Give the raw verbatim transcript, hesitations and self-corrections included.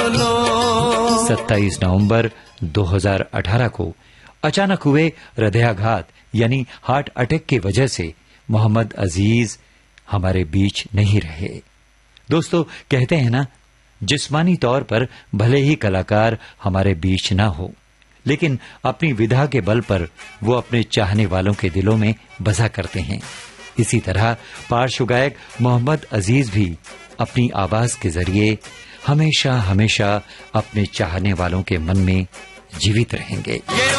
सत्ताईस नवंबर दो हज़ार अठारह को अचानक हुए हृदयाघात यानी हार्ट अटैक की वजह से मोहम्मद अजीज हमारे बीच नहीं रहे। दोस्तों, कहते हैं ना, जिस्मानी तौर पर भले ही कलाकार हमारे बीच ना हो, लेकिन अपनी विधा के बल पर वो अपने चाहने वालों के दिलों में बसा करते हैं। इसी तरह पार्श्व गायक मोहम्मद अजीज भी अपनी आवाज के जरिए हमेशा हमेशा अपने चाहने वालों के मन में जीवित रहेंगे।